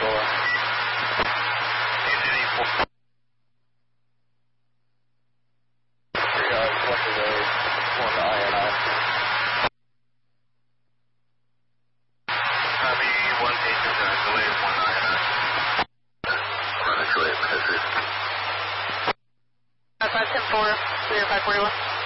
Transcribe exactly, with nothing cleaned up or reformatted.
Angola. Three guys, west of the road, going to I N I. Copy, one eight two nine, delay one I N I. Run a delay, Pacific. five ten four, three oh five forty-one.